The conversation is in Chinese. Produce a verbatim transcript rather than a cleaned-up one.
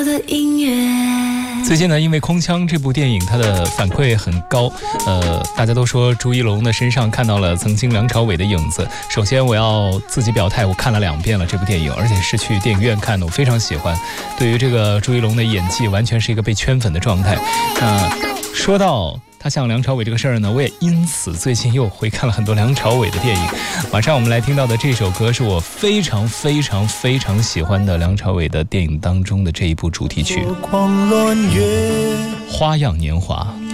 最近呢，因为《空腔》这部电影，它的反馈很高，呃，大家都说朱一龙的身上看到了曾经梁朝伟的影子。首先，我要自己表态，我看了两遍了这部电影，而且是去电影院看的，我非常喜欢。对于这个朱一龙的演技，完全是一个被圈粉的状态。那、呃、说到他像梁朝伟这个事儿呢，我也因此最近又回看了很多梁朝伟的电影。马上我们来听到的这首歌是我非常非常非常喜欢的梁朝伟的电影当中的这一部主题曲《花样年华》。